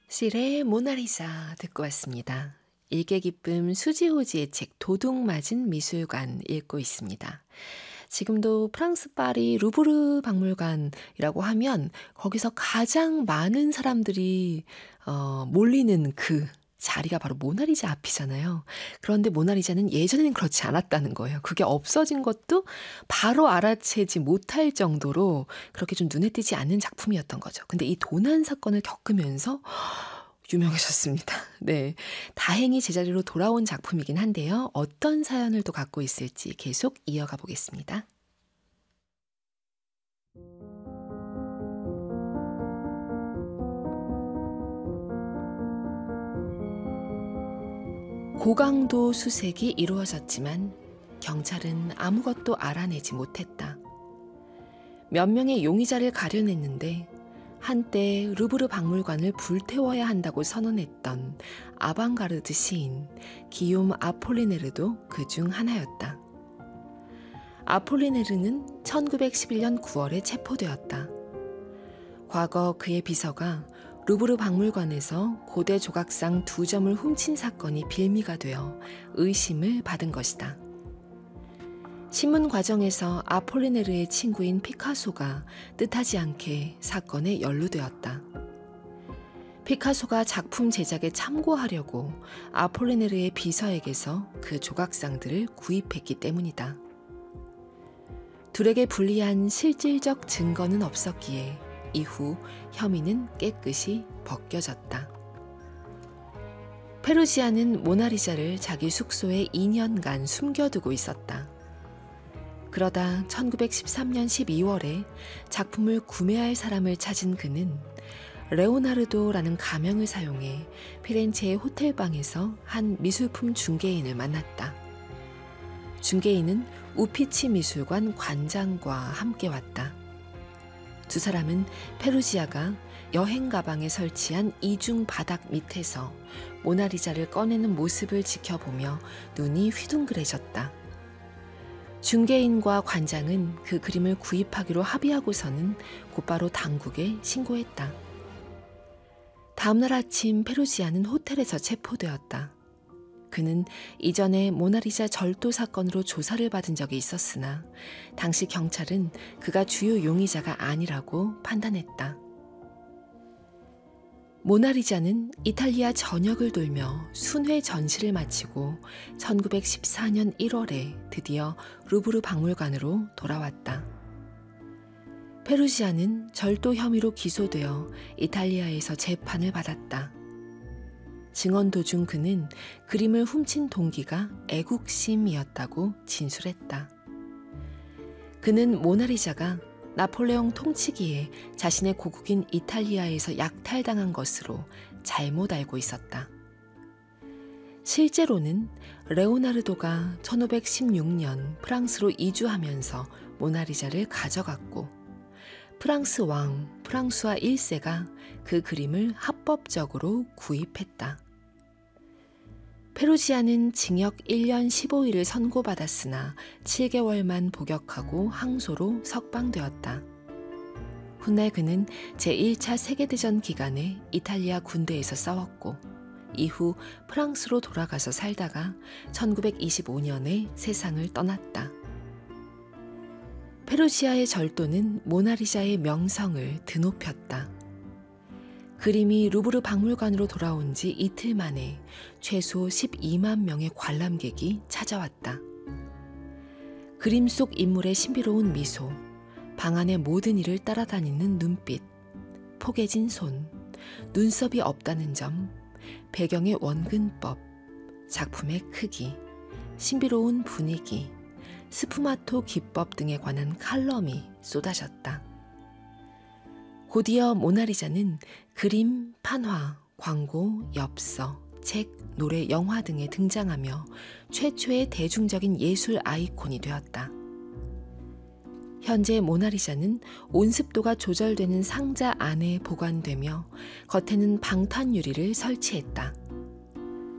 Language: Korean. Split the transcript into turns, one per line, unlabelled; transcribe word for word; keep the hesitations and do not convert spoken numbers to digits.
실의 모나리자 듣고 왔습니다. 일개 기쁨 수지호지의 책 도둑맞은 미술관 읽고 있습니다. 지금도 프랑스 파리 루브르 박물관이라고 하면 거기서 가장 많은 사람들이 어, 몰리는 그 자리가 바로 모나리자 앞이잖아요. 그런데 모나리자는 예전에는 그렇지 않았다는 거예요. 그게 없어진 것도 바로 알아채지 못할 정도로 그렇게 좀 눈에 띄지 않는 작품이었던 거죠. 근데 이 도난 사건을 겪으면서 유명해졌습니다. 네, 다행히 제자리로 돌아온 작품이긴 한데요. 어떤 사연을 또 갖고 있을지 계속 이어가 보겠습니다. 고강도 수색이 이루어졌지만 경찰은 아무것도 알아내지 못했다. 몇 명의 용의자를 가려냈는데 한때 루브르 박물관을 불태워야 한다고 선언했던 아방가르드 시인 기욤 아폴리네르도 그중 하나였다. 아폴리네르는 천구백십일 년 구월에 체포되었다. 과거 그의 비서가 루브르 박물관에서 고대 조각상 두 점을 훔친 사건이 빌미가 되어 의심을 받은 것이다. 신문 과정에서 아폴리네르의 친구인 피카소가 뜻하지 않게 사건에 연루되었다. 피카소가 작품 제작에 참고하려고 아폴리네르의 비서에게서 그 조각상들을 구입했기 때문이다. 둘에게 불리한 실질적 증거는 없었기에 이후 혐의는 깨끗이 벗겨졌다. 페루지아는 모나리자를 자기 숙소에 이 년간 숨겨두고 있었다. 그러다 천구백십삼 년 십이월에 작품을 구매할 사람을 찾은 그는 레오나르도라는 가명을 사용해 피렌체의 호텔방에서 한 미술품 중개인을 만났다. 중개인은 우피치 미술관 관장과 함께 왔다. 두 사람은 페루지아가 여행 가방에 설치한 이중 바닥 밑에서 모나리자를 꺼내는 모습을 지켜보며 눈이 휘둥그레졌다. 중개인과 관장은 그 그림을 구입하기로 합의하고서는 곧바로 당국에 신고했다. 다음날 아침 페루지아는 호텔에서 체포되었다. 그는 이전에 모나리자 절도 사건으로 조사를 받은 적이 있었으나 당시 경찰은 그가 주요 용의자가 아니라고 판단했다. 모나리자는 이탈리아 전역을 돌며 순회 전시를 마치고 천구백십사 년 일월에 드디어 루브르 박물관으로 돌아왔다. 페루지아는 절도 혐의로 기소되어 이탈리아에서 재판을 받았다. 증언 도중 그는 그림을 훔친 동기가 애국심이었다고 진술했다. 그는 모나리자가 나폴레옹 통치기에 자신의 고국인 이탈리아에서 약탈당한 것으로 잘못 알고 있었다. 실제로는 레오나르도가 천오백십육 년 프랑스로 이주하면서 모나리자를 가져갔고 프랑스 왕 프랑수아 일 세가 그 그림을 합법적으로 구입했다. 페루지아는 징역 일 년 십오 일을 선고받았으나 칠 개월만 복역하고 항소로 석방되었다. 훗날 그는 제일 차 세계대전 기간에 이탈리아 군대에서 싸웠고 이후 프랑스로 돌아가서 살다가 천구백이십오 년에 세상을 떠났다. 페루지아의 절도는 모나리자의 명성을 드높였다. 그림이 루브르 박물관으로 돌아온 지 이틀 만에 최소 십이만 명의 관람객이 찾아왔다. 그림 속 인물의 신비로운 미소, 방 안의 모든 일을 따라다니는 눈빛, 포개진 손, 눈썹이 없다는 점, 배경의 원근법, 작품의 크기, 신비로운 분위기, 스푸마토 기법 등에 관한 칼럼이 쏟아졌다. 곧이어 모나리자는 그림, 판화, 광고, 엽서, 책, 노래, 영화 등에 등장하며 최초의 대중적인 예술 아이콘이 되었다. 현재 모나리자는 온습도가 조절되는 상자 안에 보관되며 겉에는 방탄 유리를 설치했다.